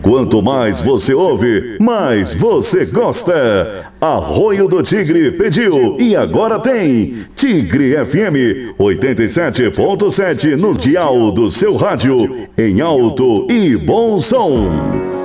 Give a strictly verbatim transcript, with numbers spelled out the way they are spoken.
Quanto mais você ouve, mais você gosta. Arroio do Tigre pediu e agora tem Tigre F M oitenta e sete ponto sete no dial do seu rádio, em alto e bom som.